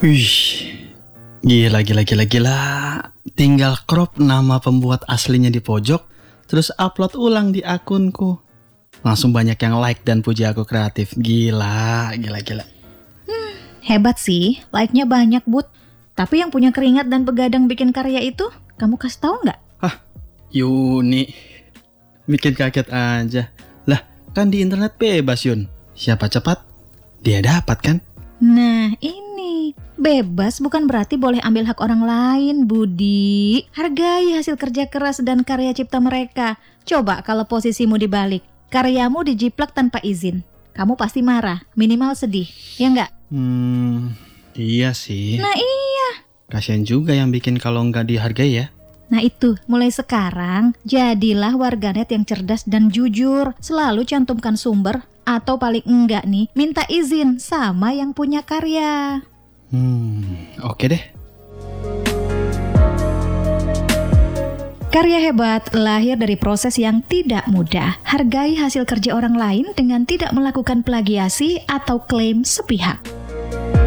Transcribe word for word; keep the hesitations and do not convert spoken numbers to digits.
Wih, gila gila gila gila. Tinggal crop nama pembuat aslinya di pojok, terus upload ulang di akunku. Langsung banyak yang like dan puji aku kreatif. Gila, gila gila. Hmm, hebat sih, like-nya banyak, Bud. Tapi yang punya keringat dan begadang bikin karya itu, kamu kasih tahu nggak? Hah, Yuni, bikin kaget aja. Lah, kan di internet bebas, Yun. Siapa cepat, dia dapat kan? Nah, ini bebas bukan berarti boleh ambil hak orang lain, Budi. Hargai hasil kerja keras dan karya cipta mereka. Coba kalau posisimu dibalik, karyamu dijiplak tanpa izin. Kamu pasti marah, minimal sedih, ya nggak? Hmm, iya sih. Nah iya. Kasian juga yang bikin kalau nggak dihargai ya. Nah itu, mulai sekarang jadilah warganet yang cerdas dan jujur. Selalu cantumkan sumber atau paling enggak nih, minta izin sama yang punya karya. Hmm, oke deh. Karya hebat lahir dari proses yang tidak mudah. Hargai hasil kerja orang lain dengan tidak melakukan plagiasi atau klaim sepihak.